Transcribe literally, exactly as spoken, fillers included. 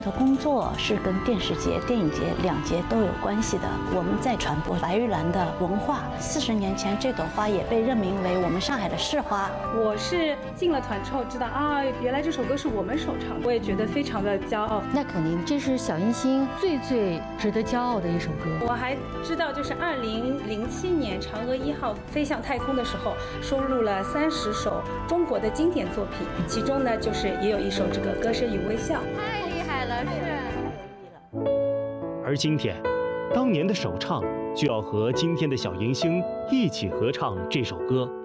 的工作是跟电视节、电影节两节都有关系的。我们在传播白玉兰的文化。四十年前，这朵花也被任命为我们上海的市花。 我是进了团之后知道啊，原来这首歌是我们首唱，我也觉得非常的骄傲。 那肯定，这是小英星最最值得骄傲的一首歌。 我还知道，就是二零零七年嫦娥一号飞向太空的时候，收录了三十首中国的经典作品，其中呢，就是也有一首这个《歌声与微笑》。 太厉害了，是。 而今天，当年的首唱就要和今天的小迎星一起合唱这首歌。